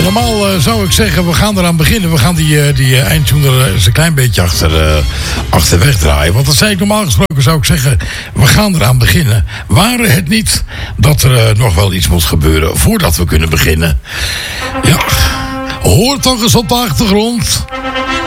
normaal zou ik zeggen, we gaan eraan beginnen. We gaan die eindtune er eens een klein beetje achterweg draaien. Want dat zei ik normaal gesproken, zou ik zeggen, we gaan eraan beginnen. Waren het niet dat er nog wel iets moet gebeuren voordat we kunnen beginnen? Ja, hoort toch eens op de achtergrond.